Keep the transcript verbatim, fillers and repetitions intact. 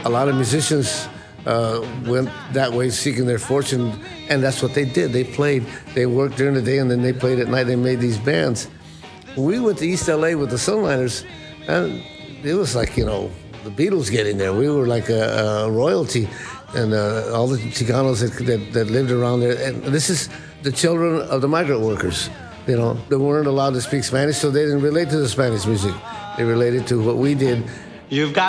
a lot of musicians uh, went that way, seeking their fortune, and that's what they did. They played, they worked during the day, and then they played at night. They made these bands. We went to East L A with the Sunliners, and it was like, you know, the Beatles getting there. We were like a, a royalty, and uh, all the Chicanos that, that, that lived around there. And this is the children of the migrant workers. You know, they weren't allowed to speak Spanish, so they didn't relate to the Spanish music. They related to what we did. You've got